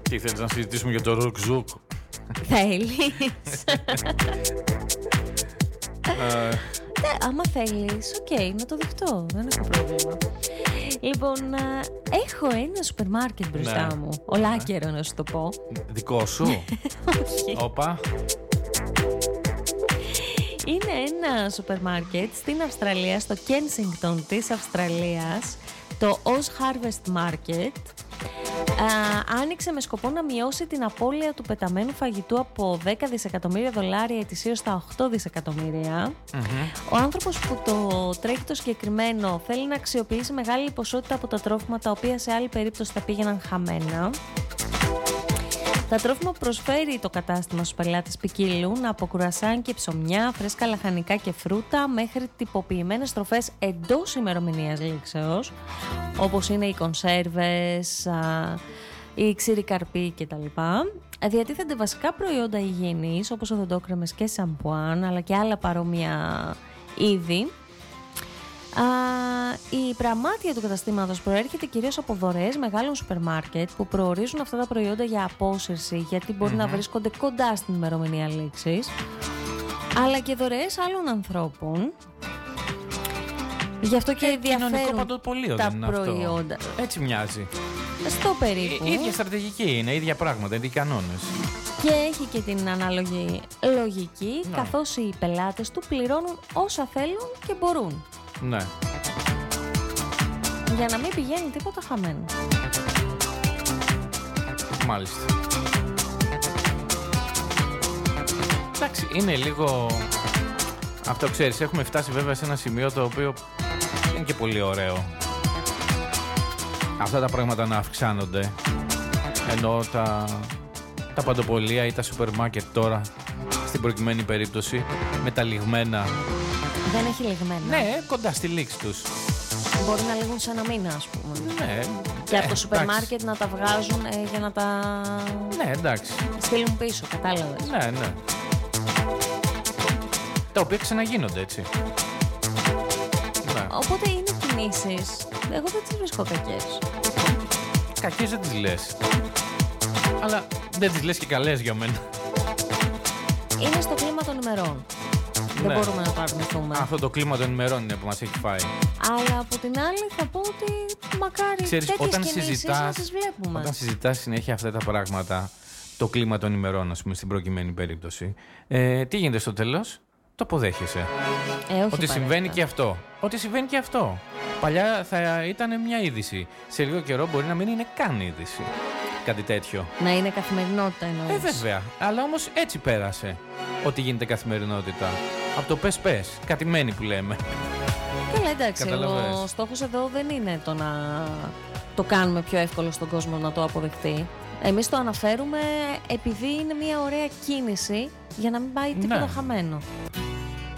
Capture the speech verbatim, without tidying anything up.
Τι θέλεις να συζητήσουμε για το ρουκ-ζουκ? Θέλεις? Ε, Ναι, άμα θέλεις, οκ, okay, να το δεχτώ. Δεν έχω πρόβλημα. Λοιπόν, α, έχω ένα σούπερ μάρκετ μπροστά Ναι. μου. Ολάκερο να σου το πω. Δικό σου? Όχι. Όπα. Είναι ένα σούπερ μάρκετ στην Αυστραλία, στο Kensington της Αυστραλίας, το Oz Harvest Market. Α, άνοιξε με σκοπό να μειώσει την απώλεια του πεταμένου φαγητού από δέκα δισεκατομμύρια δολάρια ετησίως στα οκτώ δισεκατομμύρια. Mm-hmm. Ο άνθρωπος που το τρέχει το συγκεκριμένο θέλει να αξιοποιήσει μεγάλη ποσότητα από τα τρόφιμα τα οποία σε άλλη περίπτωση θα πήγαιναν χαμένα. Τα τρόφιμα που προσφέρει το κατάστημα στους πελάτες ποικίλουν από κουρασάν και ψωμιά, φρέσκα λαχανικά και φρούτα μέχρι τυποποιημένες τροφές εντός ημερομηνίας λήξεως, όπως είναι οι κονσέρβες, οι ξηροί καρποί κτλ. Διατίθενται βασικά προϊόντα υγιεινής όπως οδοντόκρεμες και σαμπουάν, αλλά και άλλα παρόμοια είδη. Uh, η πραμάτια του καταστήματος προέρχεται κυρίως από δωρεές μεγάλων σούπερ μάρκετ που προορίζουν αυτά τα προϊόντα για απόσυρση, γιατί μπορεί mm-hmm. να βρίσκονται κοντά στην ημερομηνία λήξης, αλλά και δωρεές άλλων ανθρώπων. Γι' αυτό και ε, ενδιαφέρουν τα προϊόντα. Αυτό. Έτσι μοιάζει. Στο περίπου. Η ίδια στρατηγική είναι, ίδια πράγματα, ίδιοι κανόνες. Και έχει και την ανάλογη λογική, no. καθώς οι πελάτες του πληρώνουν όσα θέλουν και μπορούν. Ναι. Για να μην πηγαίνει τίποτα χαμένο. Μάλιστα. Εντάξει, είναι λίγο... Αυτό ξέρεις, έχουμε φτάσει βέβαια σε ένα σημείο το οποίο είναι και πολύ ωραίο. Αυτά τα πράγματα να αυξάνονται. Ενώ τα, τα παντοπολία ή τα σούπερ μάρκετ τώρα, στην προκειμένη περίπτωση, με τα λιγμένα. Δεν έχει λιγμένα. Ναι, κοντά στη λήξη τους. Μπορεί να λήγουν σε ένα μήνα, ας πούμε. Ναι. Και ε, από το σούπερ μάρκετ να τα βγάζουν ε, για να τα... Ναι, εντάξει. στείλουν πίσω, κατάλαβες. Ναι, ναι. Τα οποία ξαναγίνονται, έτσι. Ναι. Οπότε είναι κινήσεις. Εγώ δεν τις βρίσκω κακές. Κακές δεν τις λες. Αλλά δεν τις λες και καλές για μένα. Είναι στο κλίμα των ημερών. Ναι. Δεν μπορούμε να το αρνηθούμε. Αυτό το κλίμα των ημερών είναι που μας έχει φάει. Αλλά από την άλλη θα πω ότι μακάρι ξέρεις, τέτοιες όταν κινήσεις συζητάς, να τις βλέπουμε. Όταν συζητάς συνέχεια αυτά τα πράγματα, το κλίμα των ημερών, ας πούμε, στην προκειμένη περίπτωση, ε, τι γίνεται στο τέλος? Το αποδέχεσαι. Ε, όχι ότι συμβαίνει και αυτό. Ότι συμβαίνει και αυτό. Παλιά θα ήταν μια είδηση. Σε λίγο καιρό μπορεί να μην είναι καν είδηση. Κάτι τέτοιο. Να είναι καθημερινότητα εννοείς. Ε, βέβαια. Αλλά όμως έτσι πέρασε. Ότι γίνεται καθημερινότητα. Από το πες πες. Κατημένη που λέμε. Καλά, εντάξει. Ο στόχος εδώ δεν είναι το να το κάνουμε πιο εύκολο στον κόσμο να το αποδεχτεί. Εμείς το αναφέρουμε επειδή είναι μια ωραία κίνηση για να μην πάει τίποτα ναι. χαμένο.